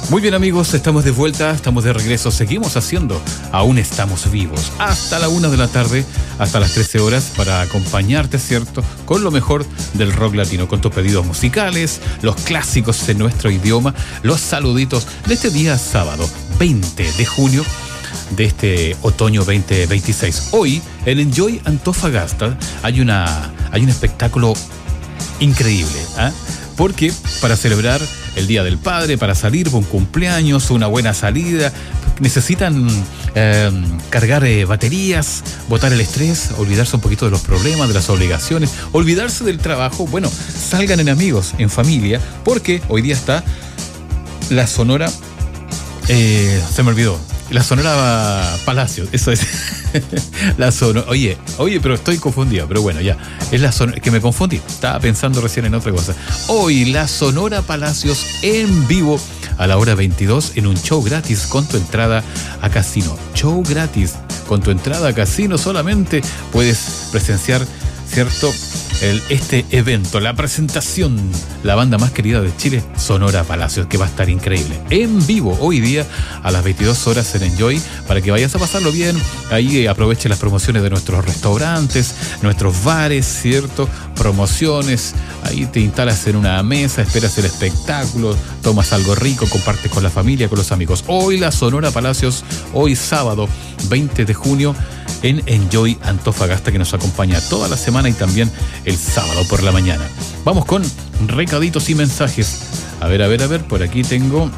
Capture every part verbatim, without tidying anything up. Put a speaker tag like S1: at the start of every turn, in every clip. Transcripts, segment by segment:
S1: Muy bien, amigos, estamos de vuelta, estamos de regreso, seguimos haciendo, aún estamos vivos, hasta la una de la tarde, hasta las trece horas, para acompañarte, ¿cierto?, con lo mejor del rock latino, con tus pedidos musicales, los clásicos en nuestro idioma, los saluditos de este día sábado, veinte de junio, de este otoño veinte veintiséis. Hoy, en Enjoy Antofagasta, hay, una, hay un espectáculo increíble, ¿eh? Porque para celebrar el Día del Padre, para salir, un cumpleaños, una buena salida, necesitan eh, cargar eh, baterías, botar el estrés, olvidarse un poquito de los problemas, de las obligaciones, olvidarse del trabajo. Bueno, salgan en amigos, en familia, porque hoy día está la Sonora, eh, se me olvidó, la Sonora Palacios, eso es. La Sonora, oye, oye, pero estoy confundido, pero bueno, ya, es la Sonora, que me confundí, estaba pensando recién en otra cosa. Hoy la Sonora Palacios en vivo a la hora veintidós en un show gratis con tu entrada a casino. Show gratis con tu entrada a casino, solamente puedes presenciar, ¿cierto?, El, este evento, la presentación, la banda más querida de Chile, Sonora Palacios, que va a estar increíble. En vivo, hoy día, a las veintidós horas en Enjoy, para que vayas a pasarlo bien. Ahí eh, aproveche las promociones de nuestros restaurantes, nuestros bares, ¿cierto? Promociones. Ahí te instalas en una mesa, esperas el espectáculo, tomas algo rico, compartes con la familia, con los amigos. Hoy la Sonora Palacios, hoy sábado, veinte de junio, en Enjoy Antofagasta, que nos acompaña toda la semana y también el sábado por la mañana. Vamos con recaditos y mensajes. A ver, a ver, a ver, por aquí tengo...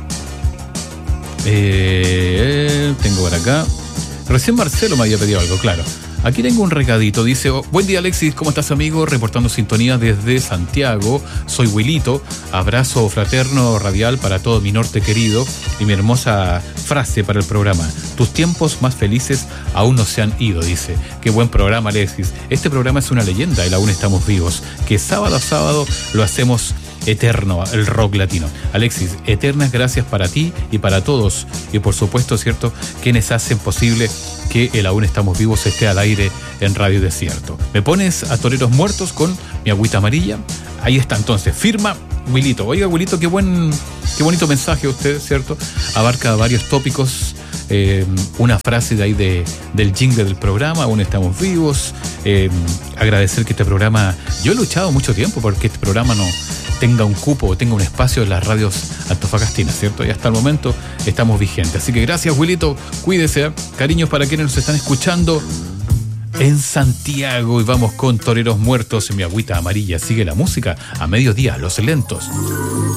S1: Eh, tengo por acá... Recién Marcelo me había pedido algo, claro. Aquí tengo un recadito, dice: oh, buen día, Alexis, ¿cómo estás, amigo? Reportando sintonía desde Santiago, soy Wilito, abrazo fraterno radial para todo mi norte querido, y mi hermosa frase para el programa: tus tiempos más felices aún no se han ido, dice. Qué buen programa, Alexis. Este programa es una leyenda, y aún estamos vivos, que sábado a sábado lo hacemos eterno, el rock latino. Alexis, eternas gracias para ti y para todos, y por supuesto, cierto, quienes hacen posible que el Aún Estamos Vivos esté al aire en Radio Desierto. Me pones a Toreros Muertos con mi agüita amarilla. Ahí está, entonces, firma Wilito. Oiga, Wilito, qué buen, qué bonito mensaje usted, ¿cierto? Abarca varios tópicos. Eh, una frase de ahí de, del jingle del programa, Aún Estamos Vivos. Eh, agradecer que este programa, yo he luchado mucho tiempo porque este programa no tenga un cupo, tenga un espacio en las radios antofagastinas, ¿cierto? Y hasta el momento estamos vigentes. Así que gracias, Wilito, cuídese. Cariños para quienes nos están escuchando en Santiago. Y vamos con Toreros Muertos en mi agüita amarilla. Sigue la música a mediodía, los lentos.